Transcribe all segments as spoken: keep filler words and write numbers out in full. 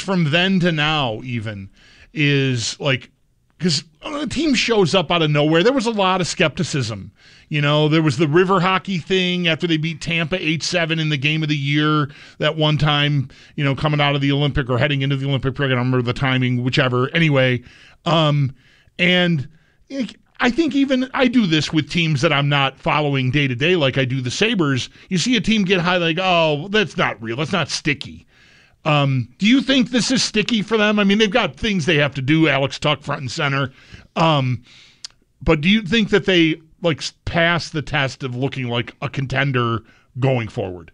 from then to now even is like, because a team shows up out of nowhere. There was a lot of skepticism. You know, there was the river hockey thing after they beat Tampa eight seven in the game of the year that one time, you know, coming out of the Olympic or heading into the Olympic program. I don't remember the timing, whichever. Anyway, um, and I think even I do this with teams that I'm not following day to day like I do the Sabres. You see a team get high, like, oh, that's not real. That's not sticky. Um, do you think this is sticky for them? I mean, they've got things they have to do, Alex Tuch front and center. Um, but do you think that they like pass the test of looking like a contender going forward?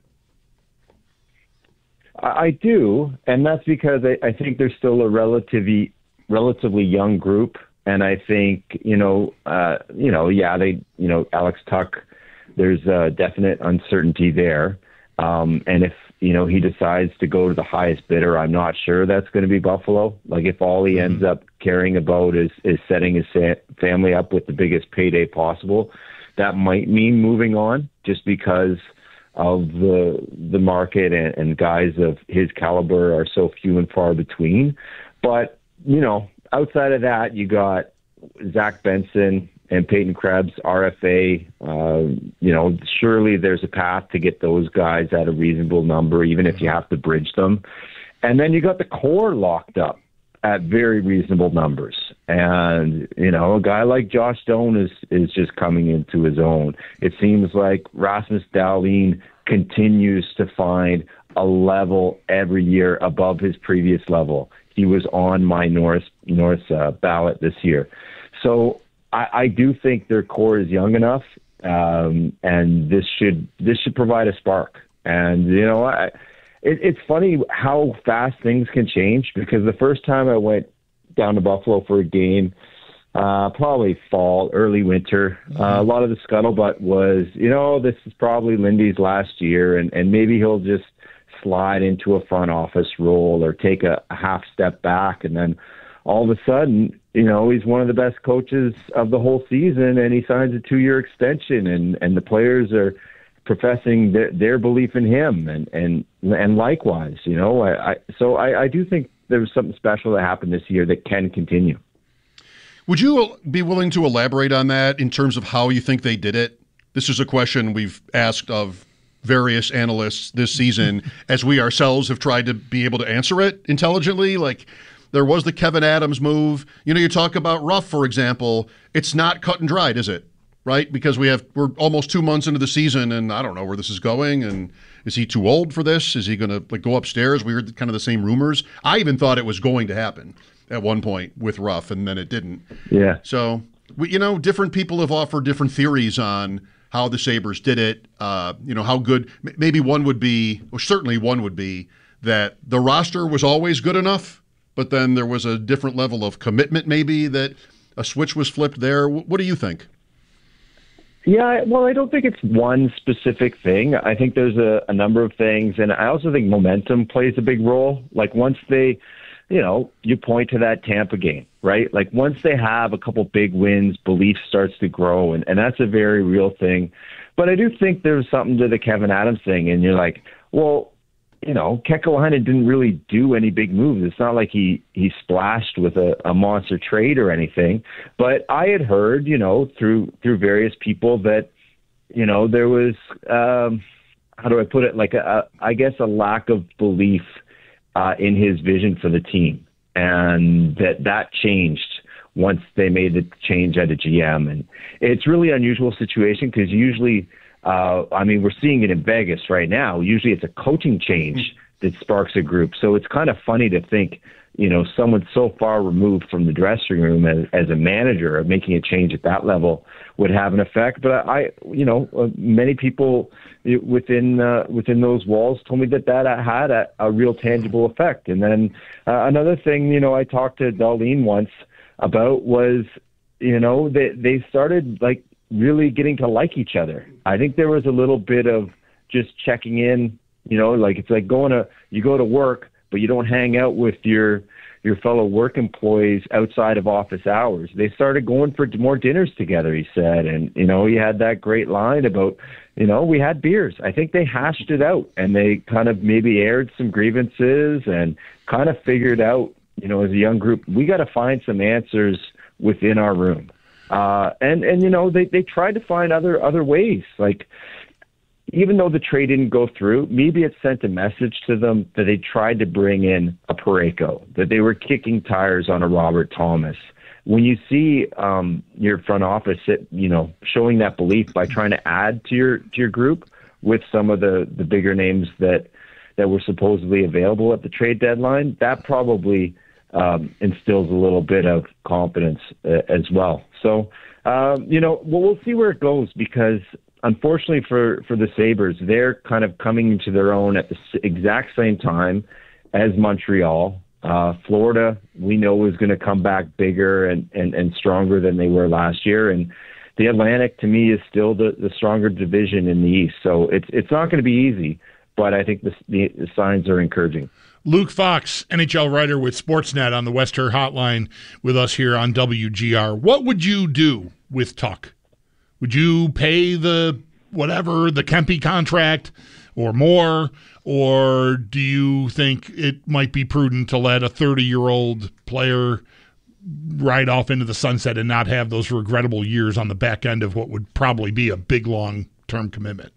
I do, and that's because I, I think they're still a relatively relatively young group, and I think you know, uh, you know, yeah, they, you know, Alex Tuch, there's a definite uncertainty there, um, and if you know, he decides to go to the highest bidder, I'm not sure that's going to be Buffalo. Like if all he ends up caring about is, is setting his fa- family up with the biggest payday possible, that might mean moving on just because of the the market and, and guys of his caliber are so few and far between. But, you know, outside of that, you got Zach Benson and Peyton Krebs, R F A, uh, you know, surely there's a path to get those guys at a reasonable number, even if you have to bridge them. And then you got the core locked up at very reasonable numbers. And, you know, a guy like Josh Doan is, is just coming into his own. It seems like Rasmus Dahlin continues to find a level every year above his previous level. He was on my Norris, Norris uh, ballot this year. So, I, I do think their core is young enough, um, and this should this should provide a spark. And you know, I, it, it's funny how fast things can change, because the first time I went down to Buffalo for a game, uh, probably fall, early winter, uh, a lot of the scuttlebutt was, you know, this is probably Lindy's last year, and, and maybe he'll just slide into a front office role or take a, a half step back, and then all of a sudden, you know, he's one of the best coaches of the whole season, and he signs a two-year extension, and, and the players are professing their, their belief in him, and and and likewise, you know. I, I so I, I do think there was something special that happened this year that can continue. Would you be willing to elaborate on that in terms of how you think they did it? This is a question we've asked of various analysts this season, as we ourselves have tried to be able to answer it intelligently. Like, there was the Kevin Adams move. You know, you talk about Ruff, for example. It's not cut and dried, is it? Right? Because we have we're almost two months into the season, and I don't know where this is going. And is he too old for this? Is he going to like go upstairs? We heard kind of the same rumors. I even thought it was going to happen at one point with Ruff, and then it didn't. Yeah. So, we, you know, different people have offered different theories on how the Sabres did it. Uh, you know, how good. Maybe one would be, or certainly one would be, that the roster was always good enough, but then there was a different level of commitment, maybe, that a switch was flipped there. What do you think? Yeah, well, I don't think it's one specific thing. I think there's a, a number of things, and I also think momentum plays a big role. Like once they, you know, you point to that Tampa game, right? Like once they have a couple big wins, belief starts to grow, and, and that's a very real thing. But I do think there's something to the Kevin Adams thing, and you're like, well, you know, Kekalainen didn't really do any big moves. It's not like he, he splashed with a, a monster trade or anything. But I had heard, you know, through through various people that, you know, there was, um, how do I put it, like, a, a, I guess a lack of belief uh, in his vision for the team. And that that changed once they made the change at a G M. And it's really an unusual situation because usually – Uh, I mean, we're seeing it in Vegas right now. Usually it's a coaching change that sparks a group. So it's kind of funny to think, you know, someone so far removed from the dressing room as, as a manager of making a change at that level would have an effect. But I, you know, uh, many people within uh, within those walls told me that that had a, a real tangible effect. And then uh, another thing, you know, I talked to Dahlin once about was, you know, they, they started like, really getting to like each other. I think there was a little bit of just checking in, you know, like it's like going to, you go to work, but you don't hang out with your, your fellow work employees outside of office hours. They started going for more dinners together, he said. And, you know, he had that great line about, you know, we had beers. I think they hashed it out, and they kind of maybe aired some grievances and kind of figured out, you know, as a young group, we got to find some answers within our room. Uh, and, and, you know, they, they tried to find other, other ways. Like, even though the trade didn't go through, maybe it sent a message to them that they tried to bring in a Parayko, that they were kicking tires on a Robert Thomas. When you see um, your front office, it, you know, showing that belief by trying to add to your to your group with some of the, the bigger names that that were supposedly available at the trade deadline, that probably um, instills a little bit of confidence uh, as well. So, um, you know, well, we'll see where it goes, because unfortunately for, for the Sabres, they're kind of coming into their own at the exact same time as Montreal. Uh, Florida, we know, is going to come back bigger and, and, and stronger than they were last year. And the Atlantic, to me, is still the, the stronger division in the East. So it's it's not going to be easy, but I think the, the, the signs are encouraging. Luke Fox, N H L writer with Sportsnet on the Western Hotline with us here on W G R. What would you do with Tuch? Would you pay the whatever, the Kempe contract or more? Or do you think it might be prudent to let a thirty-year-old player ride off into the sunset and not have those regrettable years on the back end of what would probably be a big, long-term commitment?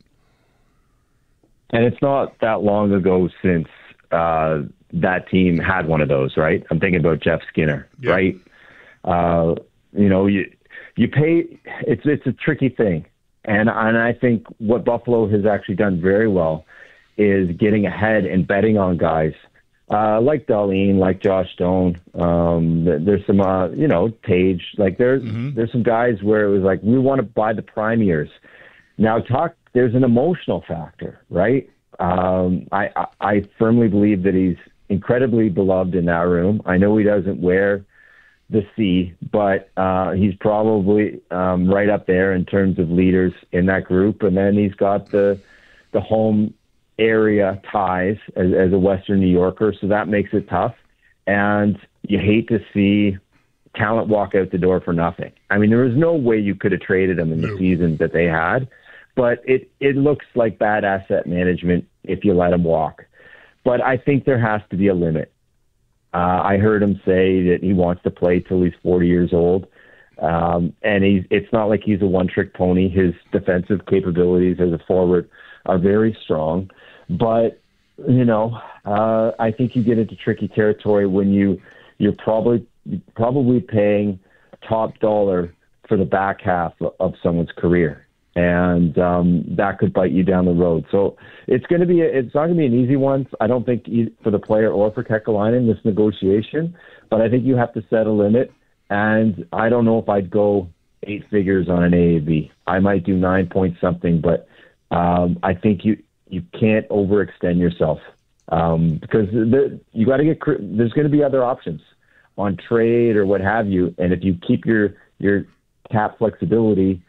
And it's not that long ago since uh, that team had one of those, right? I'm thinking about Jeff Skinner, yeah. right? Uh, you know, you you pay. It's it's a tricky thing, and and I think what Buffalo has actually done very well is getting ahead and betting on guys uh, like Darlene, like Josh Stone. Um, there's some, uh, you know, Tage. Like there's mm-hmm. there's some guys where it was like we want to buy the prime years. Now, talk. There's an emotional factor, right? Um, I, I I firmly believe that he's incredibly beloved in that room. I know he doesn't wear the C, but uh, he's probably um, right up there in terms of leaders in that group. And then he's got the the home area ties as, as a Western New Yorker, so that makes it tough. And you hate to see talent walk out the door for nothing. I mean, there was no way you could have traded him in the no. season that they had, but it, it looks like bad asset management if you let him walk. But I think there has to be a limit. Uh, I heard him say that he wants to play till he's forty years old. Um, and he's, it's not like he's a one-trick pony. His defensive capabilities as a forward are very strong. But, you know, uh, I think you get into tricky territory when you, you're probably probably paying top dollar for the back half of someone's career. And um, that could bite you down the road. So it's going to be, a, it's not going to be an easy one. I don't think for the player or for Kekalainen, this negotiation, but I think you have to set a limit. And I don't know if I'd go eight figures on an A A B. I might do nine point something, but um, I think you, you can't overextend yourself um, because the, you got to get, there's going to be other options on trade or what have you. And if you keep your, your cap flexibility,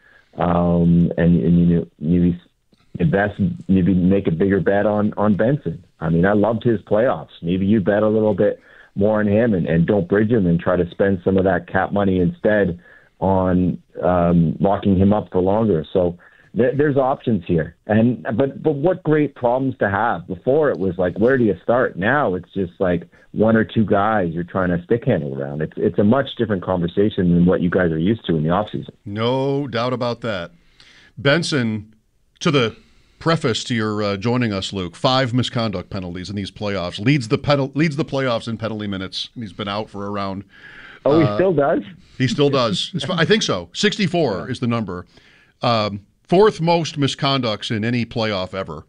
Um, and, and you know, maybe invest, maybe make a bigger bet on, on Benson. I mean, I loved his playoffs. Maybe you bet a little bit more on him and, and don't bridge him and try to spend some of that cap money instead on um, locking him up for longer. So th- there's options here. And but but what great problems to have. Before it was like, where do you start? Now it's just like one or two guys you're trying to stick handle around. It's it's a much different conversation than what you guys are used to in the offseason. No doubt about that. Benson, to the preface to your uh, joining us, Luke, five misconduct penalties in these playoffs. Leads the penal- leads the playoffs in penalty minutes. He's been out for a round. Oh, he uh, still does? He still does. I think so. sixty-four yeah. is the number. Um, fourth most misconducts in any playoff ever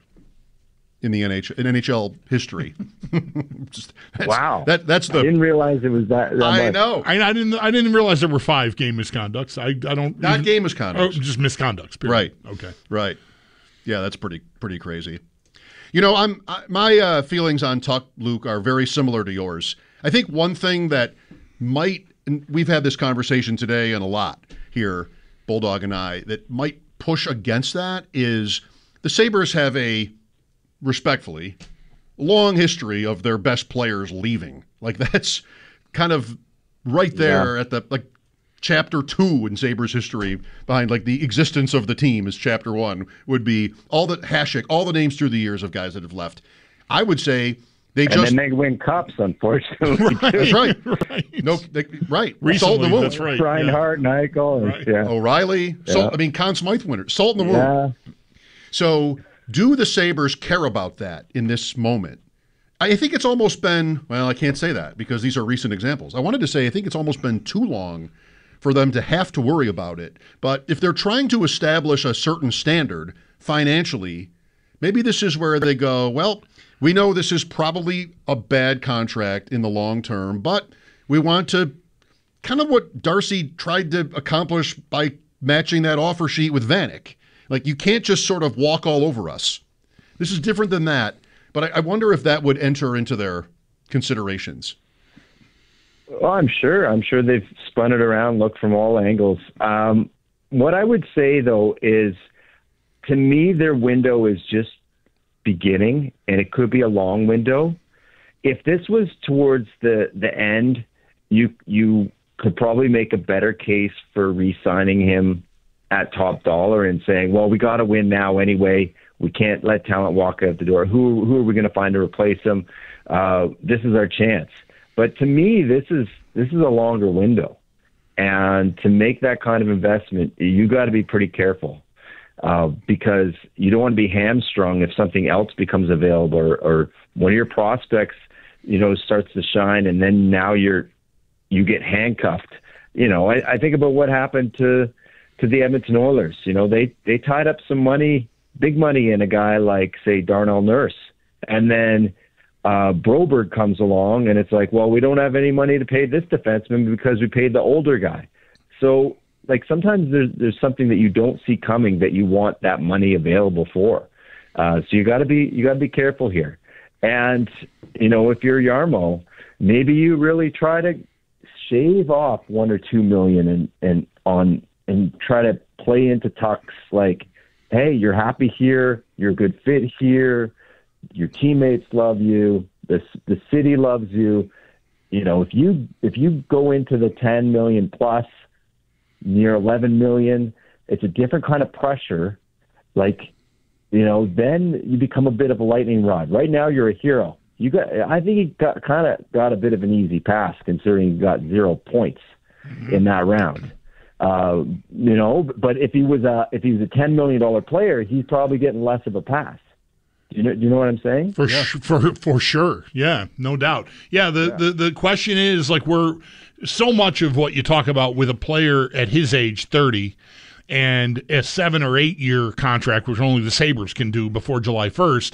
in the N H L, in N H L history. Just, that's, wow. That, that's the. I didn't realize it was that. that I much. know. I, I didn't. I didn't realize there were five game misconducts. I. I don't. Not even, game misconducts. Oh, just misconducts. Period. Right. Okay. Right. Yeah, that's pretty pretty crazy. You know, I'm I, my uh, feelings on Tuch, Luke, are very similar to yours. I think one thing that might, and we've had this conversation today and a lot here, Bulldog and I, that might push against that is the Sabres have a, respectfully, long history of their best players leaving. Like that's kind of right there yeah. at the like chapter two in Sabres history behind like the existence of the team is chapter one would be all the Hasek, all the names through the years of guys that have left. I would say they and just and then they win cups, unfortunately. right, that's right. right. No, they, right. Recently, Salt in the wound. That's right. Reinhart, yeah. Eichel, right. yeah. O'Reilly. Yeah. Salt, I mean, Conn Smythe winner. Salt in the yeah. wound. So, do the Sabres care about that in this moment? I think it's almost been, well, I can't say that because these are recent examples. I wanted to say I think it's almost been too long for them to have to worry about it. But if they're trying to establish a certain standard financially, maybe this is where they go, well, we know this is probably a bad contract in the long term, but we want to kind of what Darcy tried to accomplish by matching that offer sheet with Vanek. Like, you can't just sort of walk all over us. This is different than that, but I, I wonder if that would enter into their considerations. Well, I'm sure. I'm sure they've spun it around, looked from all angles. Um, what I would say, though, is to me, their window is just beginning, and it could be a long window. If this was towards the, the end, you you could probably make a better case for re-signing him at top dollar and saying, well, we got to win now anyway. We can't let talent walk out the door. Who, who are we going to find to replace him? Uh, this is our chance. But to me, this is this is a longer window, and to make that kind of investment, you got to be pretty careful uh, because you don't want to be hamstrung if something else becomes available, or, or one of your prospects, you know, starts to shine, and then now you're you get handcuffed. You know, I, I think about what happened to to the Edmonton Oilers. You know, they they tied up some money, big money, in a guy like, say, Darnell Nurse, and then Uh, Broberg comes along, and it's like, well, we don't have any money to pay this defenseman because we paid the older guy. So, like, sometimes there's there's something that you don't see coming that you want that money available for. Uh, so you got to be you got to be careful here. And you know, if you're Jarmo, maybe you really try to shave off one or two million and and on and try to play into Tuck's like, hey, you're happy here, you're a good fit here. Your teammates love you. The the city loves you. You know, if you if you go into the ten million plus, near eleven million, it's a different kind of pressure. Like, you know, then you become a bit of a lightning rod. Right now, you're a hero. You got. I think he got kind of got a bit of an easy pass considering he got zero points mm-hmm. in that round. Uh, you know, but if he was a if he was a ten million dollar player, he's probably getting less of a pass. Do you know, do you know what I'm saying? For yeah. sh- for for sure, yeah, no doubt. Yeah, the, yeah. the the question is, like, we're so much of what you talk about with a player at his age, thirty, and a seven or eight year contract, which only the Sabres can do before July first,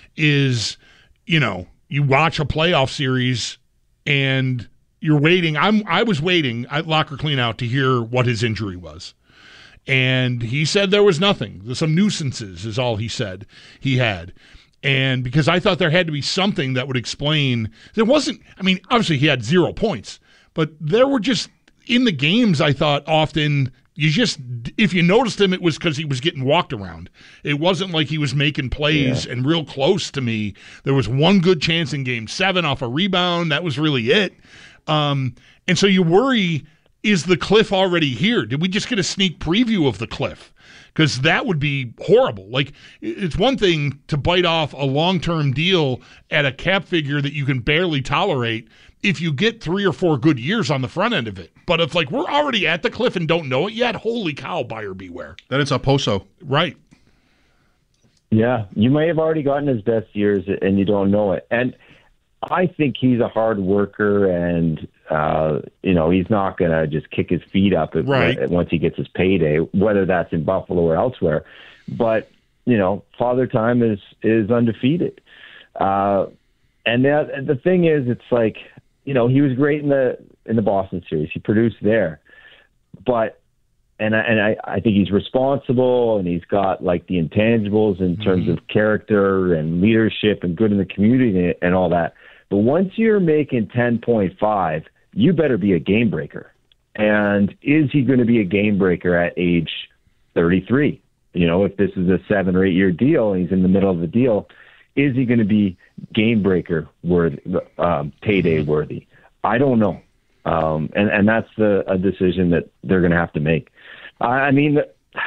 is, you know, you watch a playoff series and you're waiting. I'm I was waiting at Locker Cleanout to hear what his injury was. And he said there was nothing. Some nuisances is all he said he had. And because I thought there had to be something that would explain. There wasn't, I mean, obviously he had zero points, but there were just, in the games, I thought often, you just, if you noticed him, it was because he was getting walked around. It wasn't like he was making plays yeah. and real close to me. There was one good chance in game seven off a rebound. That was really it. Um, and so you worry, is the cliff already here? Did we just get a sneak preview of the cliff? Because that would be horrible. Like, it's one thing to bite off a long-term deal at a cap figure that you can barely tolerate if you get three or four good years on the front end of it. But if, like, we're already at the cliff and don't know it yet, holy cow, buyer beware. Then it's a Poso. Right. Yeah, you may have already gotten his best years and you don't know it. And I think he's a hard worker, and uh, you know, he's not going to just kick his feet up if, right. once he gets his payday, whether that's in Buffalo or elsewhere. But you know, Father Time is is undefeated, uh, and that, the thing is, it's like, you know, he was great in the in the Boston series. He produced there, but and I, and I, I think he's responsible, and he's got like the intangibles in terms mm-hmm. of character and leadership and good in the community and all that. But once you're making ten point five, you better be a game breaker. And is he going to be a game breaker at age thirty-three? You know, if this is a seven or eight year deal and he's in the middle of the deal, is he going to be game breaker worthy, um, payday worthy? I don't know. Um, and, and that's the, a decision that they're going to have to make. I mean,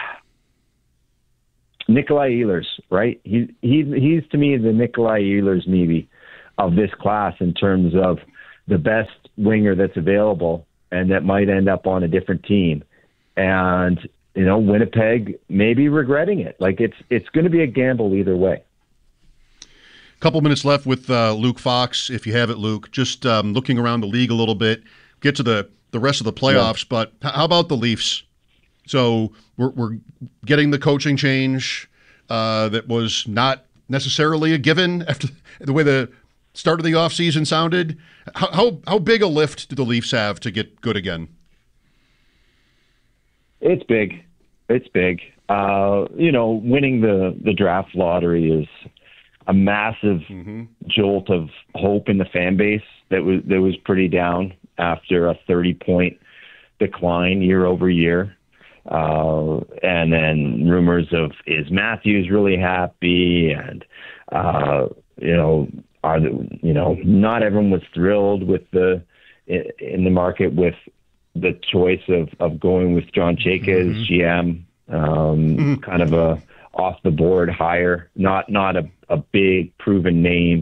Nikolai Ehlers, right? He, he, he's, to me, the Nikolai Ehlers maybe of this class in terms of the best winger that's available and that might end up on a different team. And, you know, Winnipeg may be regretting it. Like, it's it's going to be a gamble either way. Couple minutes left with uh, Luke Fox, if you have it, Luke. Just um, looking around the league a little bit, get to the, the rest of the playoffs, yeah. But how about the Leafs? So we're, we're getting the coaching change uh, that was not necessarily a given after the way the start of the offseason sounded. How, how how big a lift do the Leafs have to get good again? It's big. It's big. Uh, you know, winning the, the draft lottery is a massive mm-hmm. jolt of hope in the fan base that was that was pretty down after a thirty-point decline year over year. Uh, and then rumors of, is Matthews really happy? And, uh, you know, are the, you know, not everyone was thrilled with the, in the market with the choice of, of going with John Chayka mm-hmm. as G M, um, mm-hmm. kind of a off the board hire, not, not a, a big proven name.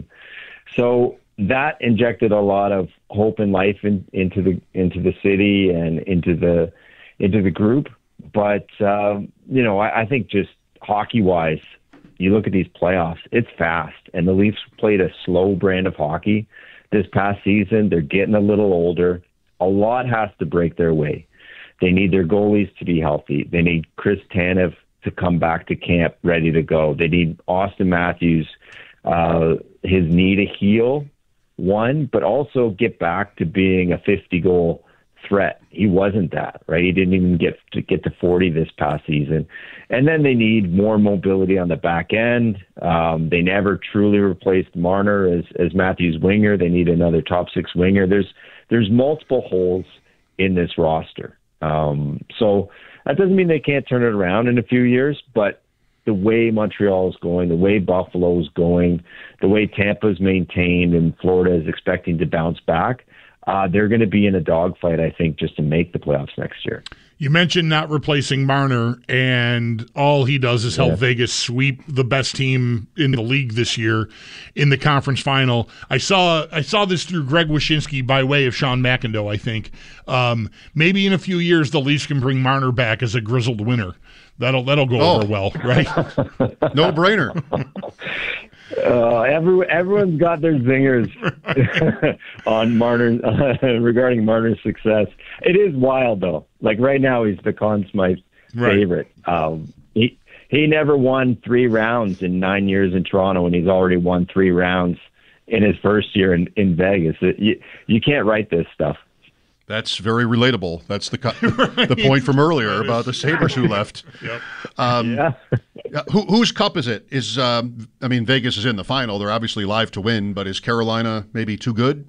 So that injected a lot of hope and life in, into the, into the city and into the, into the group. But, um, you know, I, I think just hockey-wise, you look at these playoffs, it's fast. And the Leafs played a slow brand of hockey this past season. They're getting a little older. A lot has to break their way. They need their goalies to be healthy. They need Chris Tanev to come back to camp ready to go. They need Austin Matthews, uh, his knee to heal, one, but also get back to being a fifty-goal threat. He wasn't that, right? He didn't even get to get to forty this past season. And then they need more mobility on the back end. Um, they never truly replaced Marner as, as Matthews' winger. They need another top six winger. There's there's multiple holes in this roster. Um, so that doesn't mean they can't turn it around in a few years, but the way Montreal is going, the way Buffalo is going, the way Tampa's maintained and Florida is expecting to bounce back, Uh, they're going to be in a dogfight, I think, just to make the playoffs next year. You mentioned not replacing Marner, and all he does is help yeah. Vegas sweep the best team in the league this year in the conference final. I saw I saw this through Greg Wyshynski by way of Sean McIndoe, I think. Um, maybe in a few years the Leafs can bring Marner back as a grizzled winner. That'll that'll go oh. over well, right? No brainer. Uh, every, everyone's got their zingers on Marner uh, regarding Marner's success. It is wild, though. Like right now, he's the Conn Smythe right. favorite. Um, he he never won three rounds in nine years in Toronto, and he's already won three rounds in his first year in, in Vegas. It, you, you can't write this stuff. That's very relatable. That's the right. the point from earlier about the Sabres who left. Yep. Um, yeah. who, whose cup is it? Is um, I mean, Vegas is in the final. They're obviously live to win, but is Carolina maybe too good?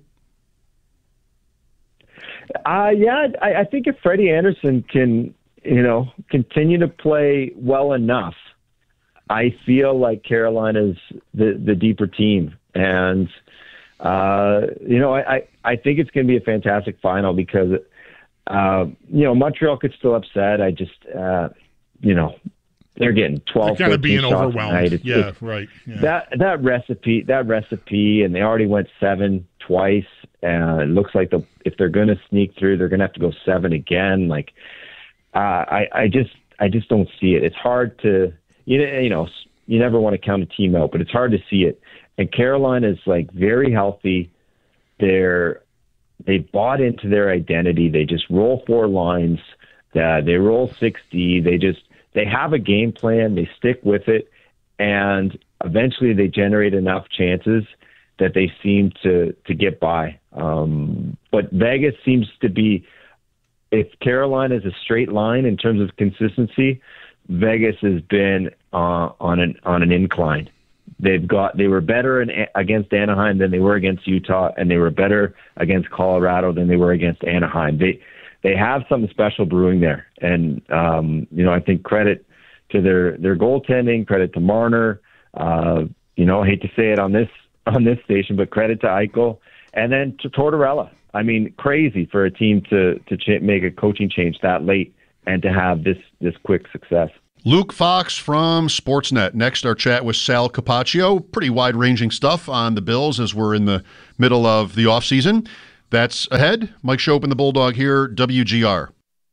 Uh, yeah, I, I think if Freddie Anderson can, you know, continue to play well enough, I feel like Carolina's the, the deeper team. And Uh, you know, I, I, I think it's going to be a fantastic final because, uh, you know, Montreal could still upset. I just, uh, you know, they're getting twelve. They're kind of being overwhelmed. It's, yeah, it's, right. Yeah. That that recipe, that recipe, and they already went seven twice. And it looks like the if they're going to sneak through, they're going to have to go seven again. Like, uh, I, I just, I just don't see it. It's hard to, you know, you know, you never want to count a team out, but it's hard to see it. And Carolina is like very healthy. They're they bought into their identity. They just roll four lines. Uh, they roll sixty. They just they have a game plan. They stick with it, and eventually they generate enough chances that they seem to to get by. Um, but Vegas seems to be, if Carolina is a straight line in terms of consistency, Vegas has been uh, on an on an incline. They've got they were better in, against Anaheim than they were against Utah, and they were better against Colorado than they were against Anaheim. They they have something special brewing there, and um, you know I think credit to their their goaltending, credit to Marner. Uh, you know, I hate to say it on this on this station, but credit to Eichel, and then to Tortorella. I mean, crazy for a team to to ch- make a coaching change that late and to have this this quick success. Luke Fox from Sportsnet. Next, our chat with Sal Capaccio. Pretty wide-ranging stuff on the Bills as we're in the middle of the offseason. That's ahead. Mike Schopp and the Bulldog here, W G R.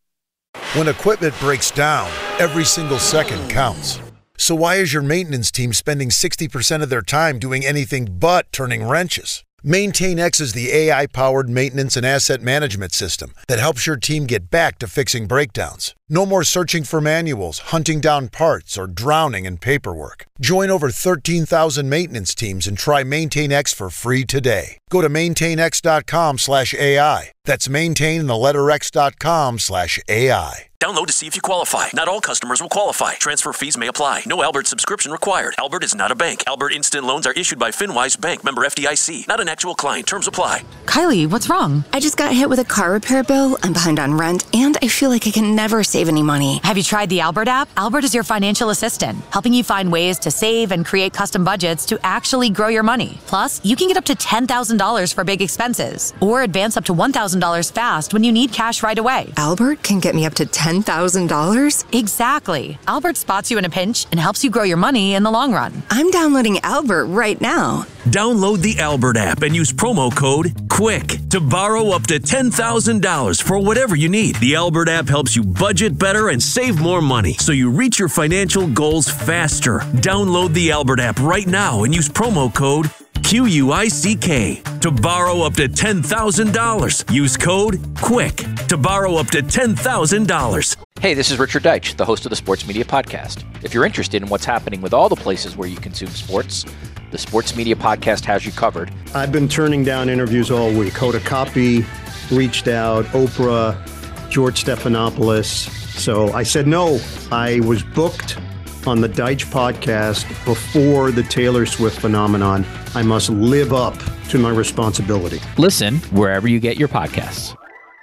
When equipment breaks down, every single second counts. So why is your maintenance team spending sixty percent of their time doing anything but turning wrenches? MaintainX is the A I-powered maintenance and asset management system that helps your team get back to fixing breakdowns. No more searching for manuals, hunting down parts, or drowning in paperwork. Join over thirteen thousand maintenance teams and try MaintainX for free today. Go to maintainx.com slash AI. That's maintain in the letter x.com slash AI. Download to see if you qualify. Not all customers will qualify. Transfer fees may apply. No Albert subscription required. Albert is not a bank. Albert Instant Loans are issued by FinWise Bank, member F D I C. Not an actual client. Terms apply. Kylie, what's wrong? I just got hit with a car repair bill. I'm behind on rent, and I feel like I can never save any money. Have you tried the Albert app? Albert is your financial assistant, helping you find ways to save and create custom budgets to actually grow your money. Plus, you can get up to ten thousand dollars for big expenses, or advance up to one thousand dollars fast when you need cash right away. Albert can get me up to ten thousand dollars? Exactly. Albert spots you in a pinch and helps you grow your money in the long run. I'm downloading Albert right now. Download the Albert app and use promo code QUICK to borrow up to ten thousand dollars for whatever you need. The Albert app helps you budget better and save more money so you reach your financial goals faster. Download the Albert app right now and use promo code Q U I C K to borrow up to ten thousand dollars. Use code QUICK to borrow up to ten thousand dollars. Hey, this is Richard Deitch, the host of the Sports Media Podcast. If you're interested in what's happening with all the places where you consume sports, the Sports Media Podcast has you covered. I've been turning down interviews all week. Hoda Kotb reached out, Oprah, George Stephanopoulos. So I said no. I was booked on the Deitch podcast before the Taylor Swift phenomenon. I must live up to my responsibility. Listen wherever you get your podcasts.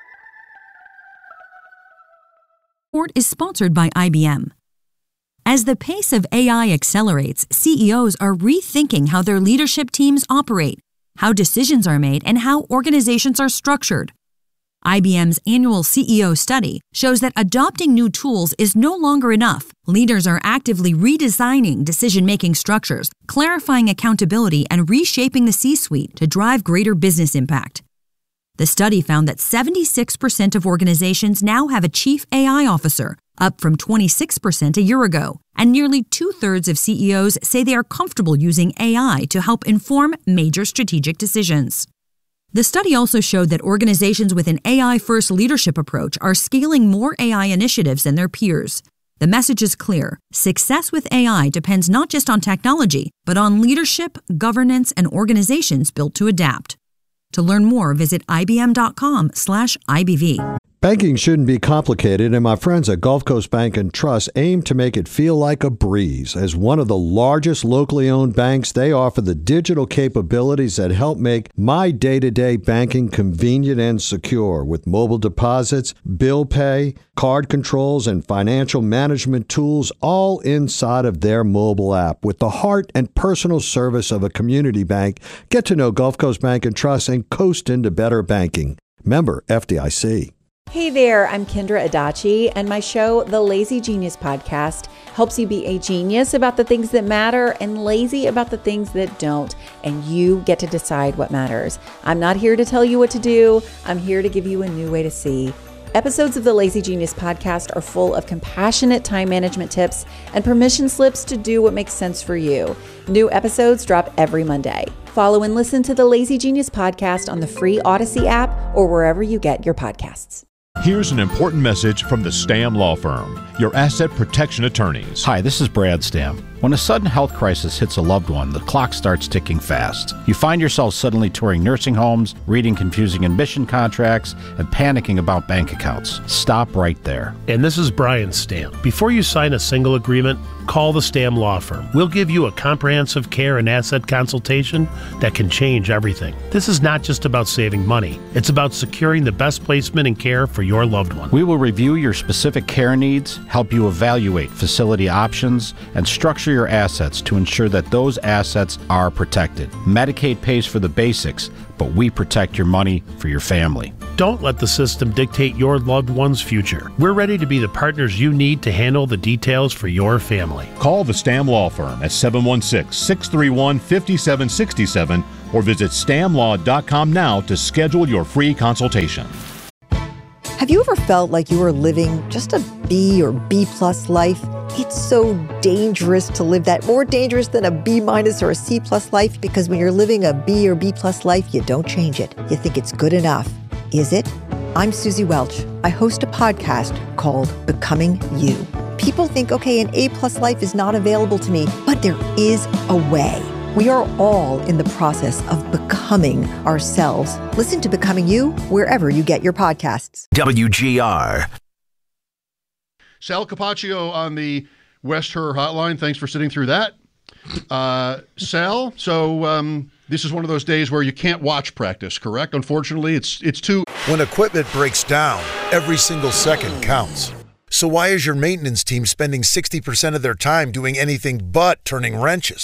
Report is sponsored by I B M. As the pace of A I accelerates, C E Os are rethinking how their leadership teams operate, how decisions are made, and how organizations are structured. I B M's annual C E O study shows that adopting new tools is no longer enough. Leaders are actively redesigning decision-making structures, clarifying accountability, and reshaping the C-suite to drive greater business impact. The study found that seventy-six percent of organizations now have a chief A I officer, up from twenty-six percent a year ago, and nearly two-thirds of C E Os say they are comfortable using A I to help inform major strategic decisions. The study also showed that organizations with an A I-first leadership approach are scaling more A I initiatives than their peers. The message is clear. Success with A I depends not just on technology, but on leadership, governance, and organizations built to adapt. To learn more, visit ibm.com slash IBV. Banking shouldn't be complicated, and my friends at Gulf Coast Bank and Trust aim to make it feel like a breeze. As one of the largest locally owned banks, they offer the digital capabilities that help make my day-to-day banking convenient and secure, with mobile deposits, bill pay, card controls, and financial management tools all inside of their mobile app. With the heart and personal service of a community bank, get to know Gulf Coast Bank and Trust and coast into better banking. Member F D I C. Hey there, I'm Kendra Adachi, and my show, The Lazy Genius Podcast, helps you be a genius about the things that matter and lazy about the things that don't, and you get to decide what matters. I'm not here to tell you what to do. I'm here to give you a new way to see. Episodes of the Lazy Genius Podcast are full of compassionate time management tips and permission slips to do what makes sense for you. New episodes drop every Monday. Follow and listen to the Lazy Genius Podcast on the free Odyssey app or wherever you get your podcasts. Here's an important message from the Stam Law Firm, your asset protection attorneys. Hi, this is Brad Stam. When a sudden health crisis hits a loved one, the clock starts ticking fast. You find yourself suddenly touring nursing homes, reading confusing admission contracts, and panicking about bank accounts. Stop right there. And this is Brian Stam. Before you sign a single agreement, call the Stam Law Firm. We'll give you a comprehensive care and asset consultation that can change everything. This is not just about saving money. It's about securing the best placement and care for your loved one. We will review your specific care needs, help you evaluate facility options, and structure monitor your assets to ensure that those assets are protected. Medicaid pays for the basics, but we protect your money for your family. Don't let the system dictate your loved one's future. We're ready to be the partners you need to handle the details for your family. Call the Stam Law Firm at seven one six, six three one, five seven six seven or visit stam law dot com now to schedule your free consultation. Have you ever felt like you were living just a B or B plus life? It's so dangerous to live that, more dangerous than a B minus or a C plus life, because when you're living a B or B plus life, you don't change it. You think it's good enough. Is it? I'm Susie Welch. I host a podcast called Becoming You. People think, okay, an A plus life is not available to me, but there is a way. We are all in the process of becoming ourselves. Listen to Becoming You wherever you get your podcasts. W G R. Sal Capaccio on the West Her hotline. Thanks for sitting through that. Uh, Sal, so um, this is one of those days where you can't watch practice, correct? Unfortunately, it's it's too... When equipment breaks down, every single second counts. So why is your maintenance team spending sixty percent of their time doing anything but turning wrenches?